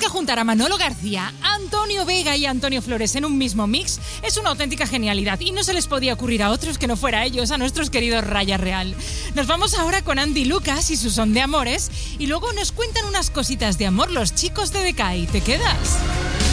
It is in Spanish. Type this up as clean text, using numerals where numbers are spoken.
juntar a Manolo García, Antonio Vega y Antonio Flores en un mismo mix es una auténtica genialidad y no se les podía ocurrir a otros que no fuera a ellos, a nuestros queridos Raya Real. Nos vamos ahora con Andy Lucas y su Son de Amores y luego nos cuentan unas cositas de amor los chicos de Decay. ¿Te quedas?